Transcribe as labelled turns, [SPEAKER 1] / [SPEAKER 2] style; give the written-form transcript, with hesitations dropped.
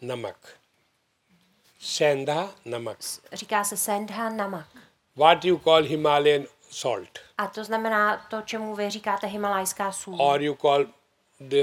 [SPEAKER 1] namak. Sendha namak.
[SPEAKER 2] Říká se sendha namak.
[SPEAKER 1] What you call Himalayan salt.
[SPEAKER 2] A to znamená to, čemu vy říkáte himalajská sůl.
[SPEAKER 1] Or you call